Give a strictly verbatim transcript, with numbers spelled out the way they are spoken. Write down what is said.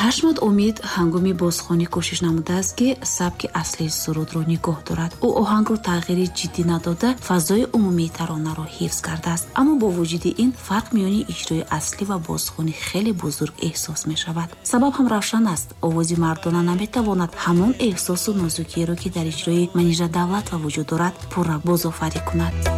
ҳашмат Умид ҳангоми бозхонӣ кӯшиш намудааст, ки сабки аслии сурудро нигоҳ дорад. ӯ оҳангро тағйири ҷиддӣ надода, фазои умумии таронаро ҳифз кардааст. Аммо бо вуҷуди ин фарқ миёни иҷрои аслӣ ва бозхонӣ хеле бузург эҳсос мешавад. Сабаб ҳам равшан аст. овози мардона наметавонад ҳамон эҳсосу нозукиеро, ки дар иҷрои Манижа Давлатова вуҷуд дорад, пурра бозофарӣ кунад.